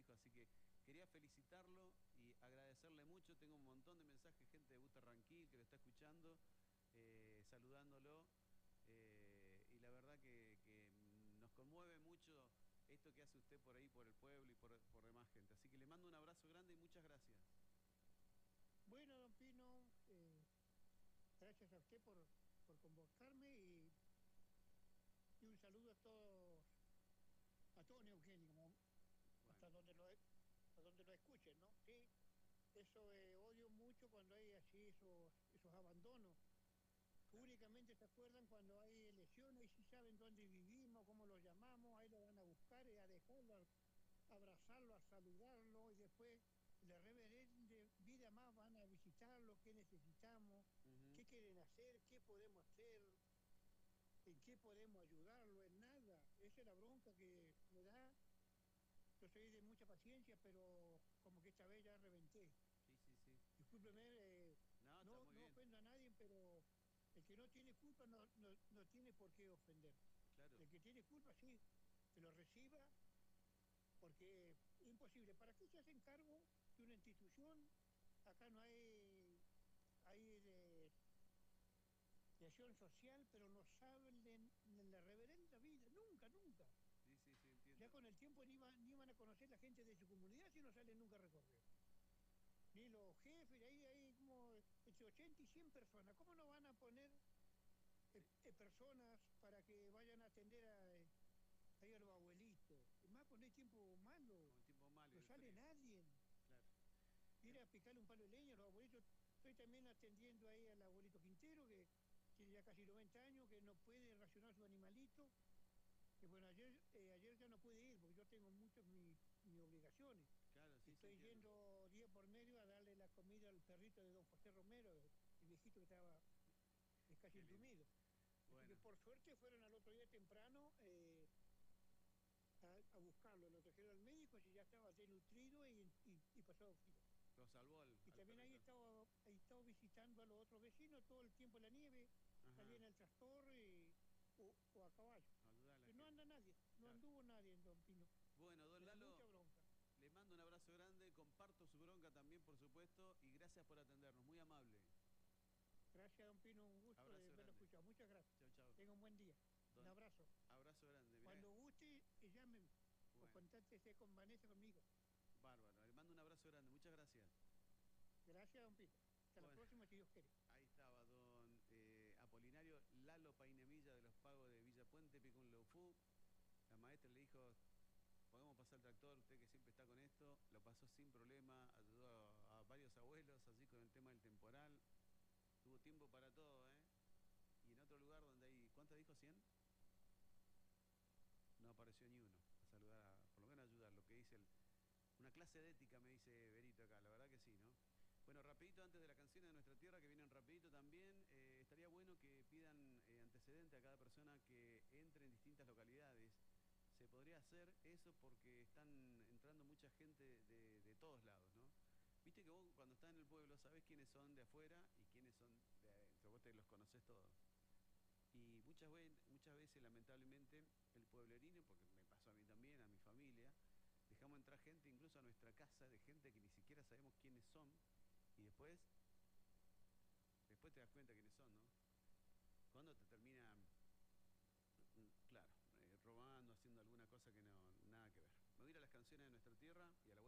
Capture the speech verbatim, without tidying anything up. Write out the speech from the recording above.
hijo, así que quería felicitarlo y agradecerle mucho. Tengo un montón de mensajes, gente de Butarranquil que lo está escuchando, eh, saludándolo. Eh, y la verdad que, que nos conmueve mucho esto que hace usted por ahí, por el pueblo y por, por demás gente. Así que le mando un abrazo grande y muchas gracias. Bueno, don Pino, eh, gracias a usted por, por convocarme y, y un saludo a todos, a todo Neuquén, como Bueno, hasta donde lo, hasta donde lo escuchen, ¿no? Sí, eso eh, odio mucho cuando hay así esos, esos abandonos. claro. Únicamente se acuerdan cuando hay elecciones y si saben dónde vivimos, cómo lo llamamos, ahí lo van a buscar y a dejarlo, a abrazarlo, a saludarlo y después la reverente vida más van a visitarlo, qué necesitamos, Ujú. qué quieren hacer, qué podemos hacer, en qué podemos ayudarlo, en nada. Esa es la bronca que me da. Yo soy de mucha paciencia, pero como que esta vez ya reventé. Sí, sí, sí. Discúlpeme, eh, No, está no, muy no bien. ofendo a nadie, pero el que no tiene culpa no, no, no tiene por qué ofender. Claro. El que tiene culpa, sí, que lo reciba, porque es imposible. ¿Para qué se hacen cargo de una institución? Acá no hay, hay de, de acción social, pero no saben de, de la reverenda vida, nunca, nunca. Sí, sí, sí, Ya entiendo. con el tiempo ni van, ni van a conocer la gente de su comunidad si no salen nunca a recorrer. Ni los jefes, ahí hay como entre ochenta y cien personas. ¿Cómo no van a poner eh, Sí, eh, personas para que vayan a atender a, eh, ahí a los abuelitos? Y más cuando hay tiempo malo, con el tiempo malo y no el sale frío. nadie. Claro. Ir Em, a picarle un palo de leña a los abuelitos. Estoy también atendiendo ahí al abuelito Quintero, que tiene ya casi noventa años, que no puede racionar su animalito. Que bueno, ayer, eh, ayer ya no pude ir porque yo tengo muchas mis, mis obligaciones. claro, sí, sí, Estoy entiendo. yendo día por medio a darle la comida al perrito de don José Romero, el viejito que estaba es casi Qué lindo. entumido. Así que Bueno, por suerte fueron al otro día temprano eh, a, a, buscarlo, lo trajeron al médico y ya estaba denutrido y, y, y pasado frío. lo salvó al, Y al también ahí perrito. estaba, ahí estaba visitando a los otros vecinos todo el tiempo en la nieve, salía Ajá. en el tractor y, o, o, a caballo. Ayudar a la Pero no gente. anda nadie, no Claro. anduvo nadie en Don Pino. Bueno, don Me da Lalo, mucha bronca. le mando un abrazo grande, comparto su bronca también, por supuesto, y gracias por atendernos, muy amable. Gracias, Don Pino, un gusto de Abrazo haberlo grande. escuchado. Muchas gracias. Chau, chau. Tenga un buen día. Un Don, abrazo. abrazo grande, mirá. Cuando guste, eh, llámeme o Bueno, contáctese con Vanessa conmigo. bárbaro, le mando un abrazo grande, muchas gracias. Gracias, Don Pino. Hasta la Bueno, próxima, si Dios quiere. ahí estaba don eh, Apolinario Lalo Painemilla de los Pagos de Villa Puente, Picún Leufú. La maestra le dijo, podemos pasar el tractor, usted que siempre está con esto, lo pasó sin problema, ayudó a, a varios abuelos así con el tema del temporal, tuvo tiempo para todo, ¿eh? Y en otro lugar donde hay, ¿cuántas dijo? ¿cien? No apareció ni uno a saludar, a, por lo menos a ayudar, lo que dice el, una clase de ética, me dice Berito acá, la verdad que sí, ¿no? Bueno, rapidito, antes de la canción de Nuestra Tierra, que vienen rapidito también, eh, estaría bueno que pidan eh, antecedente a cada persona que entre en distintas localidades. Se podría hacer eso porque están entrando mucha gente de, de todos lados, ¿no? Viste que vos cuando estás en el pueblo sabés quiénes son de afuera y quiénes son de adentro, vos te los conocés todos. Y muchas, ve- muchas veces, lamentablemente, el pueblerino, porque me pasó a mí también, a mi familia, dejamos entrar gente incluso a nuestra casa, de gente que ni siquiera sabemos quiénes son, y después, después te das cuenta quiénes son, ¿no? Cuando te termina, claro, eh, robando, haciendo alguna cosa que no, nada que ver. Me voy a ir a las canciones de Nuestra Tierra y a la vuelta.